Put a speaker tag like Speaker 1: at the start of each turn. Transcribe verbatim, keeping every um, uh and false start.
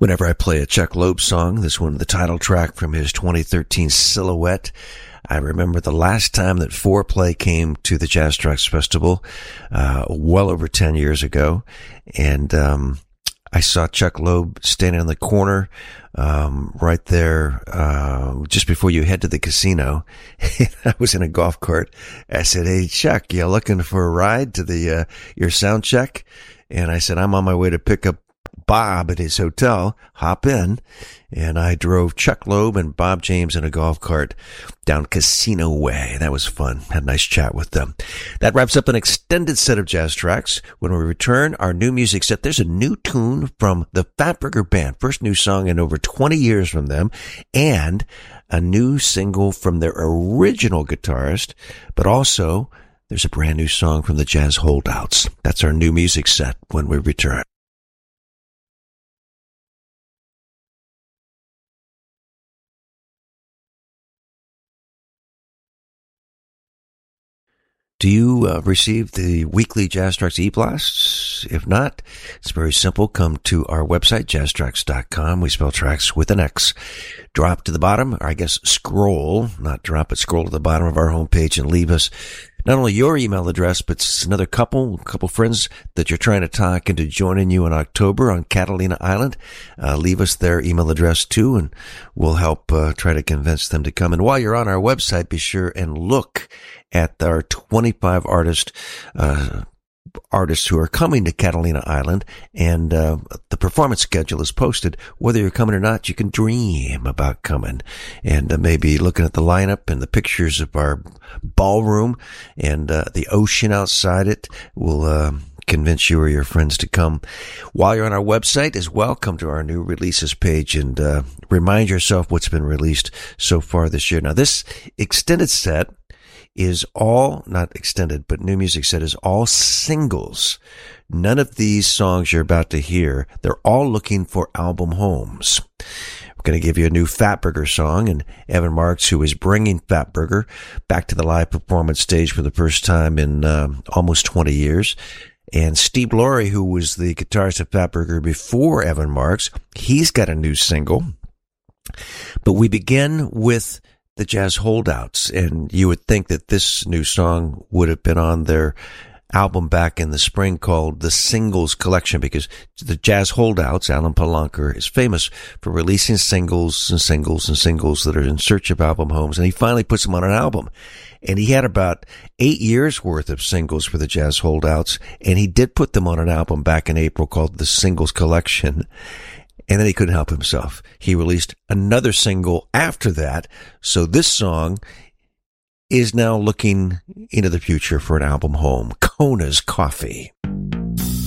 Speaker 1: Whenever I play a Chuck Loeb song, this one, the title track from his twenty thirteen Silhouette, I remember the last time that Foreplay came to the Jazz Tracks Festival, uh, well over ten years ago. And, um, I saw Chuck Loeb standing in the corner, um, right there, uh, just before you head to the casino. I was in a golf cart. I said, "Hey, Chuck, you looking for a ride to the, uh, your sound check?" And I said, "I'm on my way to pick up Bob at his hotel. Hop in." And I drove Chuck Loeb and Bob James in a golf cart down Casino Way. That was fun. Had a nice chat with them. That wraps up an extended set of Jazz Tracks. When we return, our new music set, there's a new tune from the Fatburger Band. First new song in over twenty years from them. And a new single from their original guitarist. But also, there's a brand new song from the Jazz Holdouts. That's our new music set when we return. Do you uh, receive the weekly Jazz Tracks e-blasts? If not, it's very simple. Come to our website, jazz tracks dot com. We spell tracks with an X. Drop to the bottom, or I guess scroll, not drop, but scroll to the bottom of our homepage and leave us not only your email address, but another couple, a couple friends that you're trying to talk into joining you in October on Catalina Island. Uh, leave us their email address too, and we'll help uh, try to convince them to come. And while you're on our website, be sure and look at our twenty-five artist, uh, artists who are coming to Catalina Island, and uh, the performance schedule is posted. Whether you're coming or not, you can dream about coming, and uh, maybe looking at the lineup and the pictures of our ballroom and uh, the ocean outside it will uh, convince you or your friends to come. While you're on our website as well, come to our new releases page and uh, remind yourself what's been released so far this year. Now, this extended set is all, not extended, but new music set is all singles. None of these songs you're about to hear, they're all looking for album homes. We're going to give you a new Fatburger song, and Evan Marks, who is bringing Fatburger back to the live performance stage for the first time in uh, almost twenty years. And Steve Laurie, who was the guitarist of Fatburger before Evan Marks, he's got a new single. But we begin with the Jazz Holdouts, and you would think that this new song would have been on their album back in the spring called The Singles Collection, because the Jazz Holdouts, Alan Palanker, is famous for releasing singles and singles and singles that are in search of album homes, and he finally puts them on an album. And he had about eight years worth of singles for the Jazz Holdouts, and he did put them on an album back in April called The Singles Collection. And then he couldn't help himself. He released another single after that. So this song is now looking into the future for an album home. Kona's Coffee.